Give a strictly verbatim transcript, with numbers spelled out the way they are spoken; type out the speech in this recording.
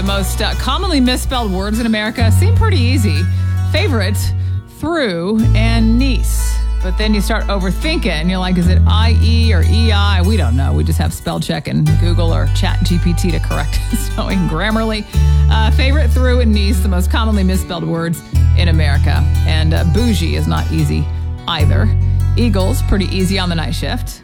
most uh, commonly misspelled words in America seem pretty easy. Favorite, through, and niece. But then you start overthinking. You're like, is it I E or E I? We don't know. We just have spell check and Google or Chat G P T to correct so in Grammarly. Uh, favorite, through, and niece, the most commonly misspelled words in America. And uh, bougie is not easy either. Eagles, pretty easy on the night shift.